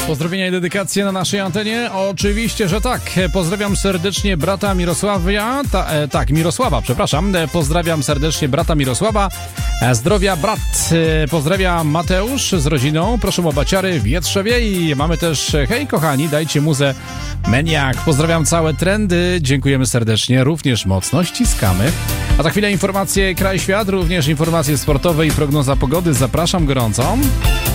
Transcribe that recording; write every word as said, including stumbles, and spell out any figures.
Pozdrowienia i dedykacje na naszej antenie? Oczywiście, że tak. Pozdrawiam serdecznie brata Mirosławia. Ta, e, tak, Mirosława, przepraszam. Pozdrawiam serdecznie brata Mirosława. Zdrowia brat. Pozdrawiam Mateusz z rodziną. Proszę o baciary w Wietrzewie i mamy też, hej kochani, dajcie muzę Maniak. Pozdrawiam całe trendy. Dziękujemy serdecznie. Również mocno ściskamy. A za chwilę informacje Kraj Świat, również informacje sportowe i prognoza pogody. Zapraszam gorąco.